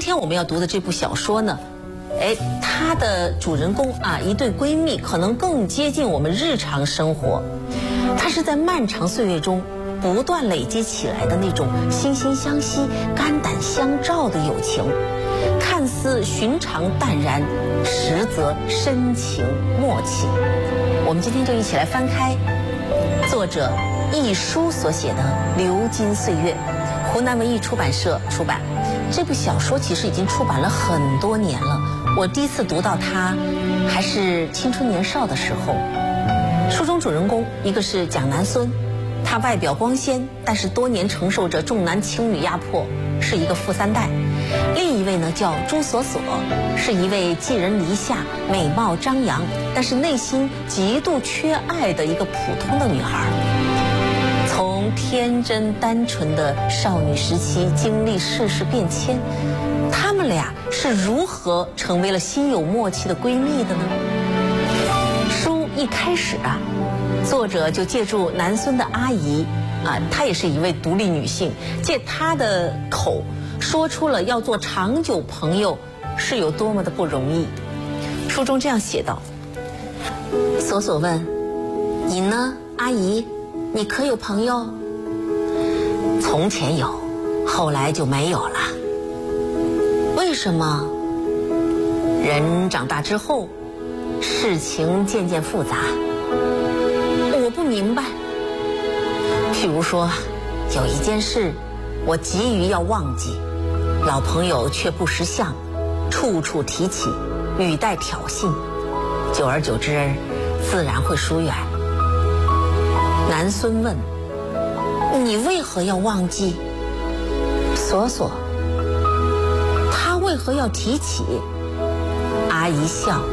天我们要读的这部小说呢，它的主人公啊，一对闺蜜可能更接近我们日常生活。它是在漫长岁月中不断累积起来的那种惺惺相惜、肝胆相照的友情，看似寻常淡然，实则深情默契。我们今天就一起来翻开作者易舒所写的《流金岁月》，湖南文艺出版社出版。这部小说其实已经出版了很多年了，我第一次读到它还是青春年少的时候。书中主人公一个是蒋南孙，他外表光鲜，但是多年承受着重男轻女压迫，是一个富三代。另一位呢叫朱锁锁，是一位寄人篱下、美貌张扬，但是内心极度缺爱的一个普通的女孩。从天真单纯的少女时期经历世事变迁，她们俩是如何成为了心有默契的闺蜜的呢？书一开始啊，作者就借助南孙的阿姨她也是一位独立女性，借她的口说出了要做长久朋友是有多么的不容易。书中这样写道：锁锁问：你呢，阿姨？你可有朋友？从前有，后来就没有了。为什么？人长大之后，事情渐渐复杂，我不明白。譬如说，有一件事，我急于要忘记，老朋友却不识相，处处提起，语带挑衅，久而久之，自然会疏远。南孙问：你为何要忘记？锁锁：他为何要提起？阿姨笑。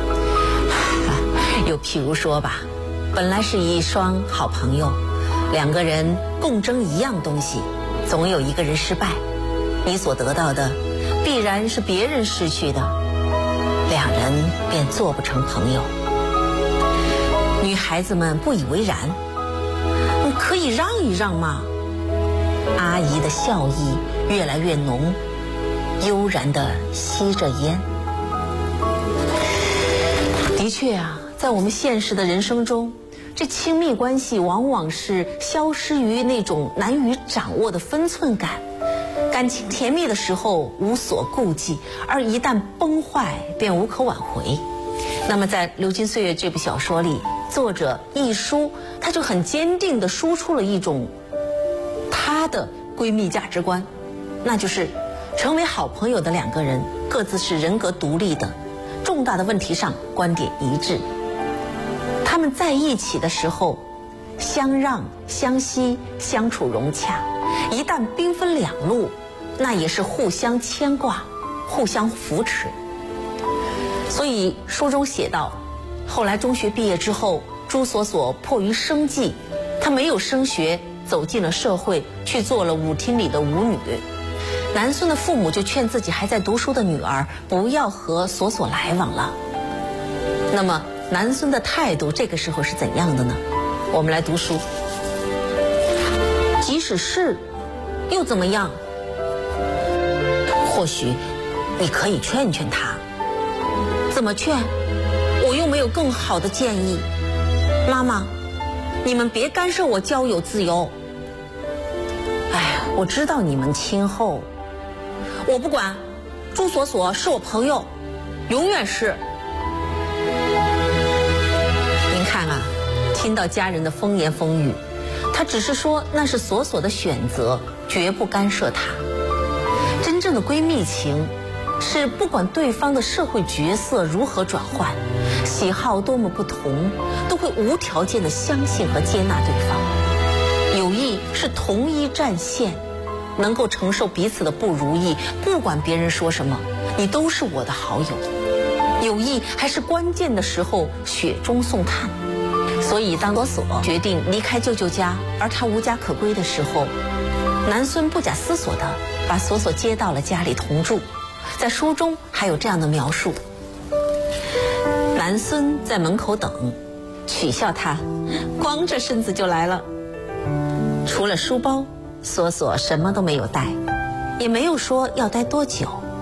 又譬如说吧，本来是一双好朋友，两个人共争一样东西，总有一个人失败，你所得到的必然是别人失去的，两人便做不成朋友。女孩子们不以为然，可以让一让嘛。阿姨的笑意越来越浓，悠然地吸着烟。的确啊，在我们现实的人生中，这亲密关系往往是消失于那种难以掌握的分寸感。感情甜蜜的时候无所顾忌，而一旦崩坏便无可挽回。那么在《流金岁月》这部小说里，作者易舒她就很坚定地输出了一种她的闺蜜价值观，那就是成为好朋友的两个人各自是人格独立的，重大的问题上观点一致。他们在一起的时候相让相惜，相处融洽，一旦兵分两路，那也是互相牵挂，互相扶持。所以书中写道，后来中学毕业之后，朱锁锁迫于生计，她没有升学，走进了社会，去做了舞厅里的舞女。南孙的父母就劝自己还在读书的女儿不要和锁锁来往了。那么南孙的态度这个时候是怎样的呢？我们来读书。即使是又怎么样？或许你可以劝劝他。怎么劝？我又没有更好的建议。妈妈，你们别干涉我交友自由。哎，我知道你们亲厚，我不管。朱锁锁是我朋友，永远是。您看啊，听到家人的风言风语，他只是说那是锁锁的选择，绝不干涉他。真正的闺蜜情是不管对方的社会角色如何转换，喜好多么不同，都会无条件的相信和接纳对方。友谊是同一战线，能够承受彼此的不如意，不管别人说什么，你都是我的好友。友谊还是关键的时候雪中送炭。所以当锁锁决定离开舅舅家，而他无家可归的时候，南孙不假思索地把锁锁接到了家里同住。在书中还有这样的描述：南孙在门口等，取笑他光着身子就来了，除了书包，锁锁什么都没有带，也没有说要待多久。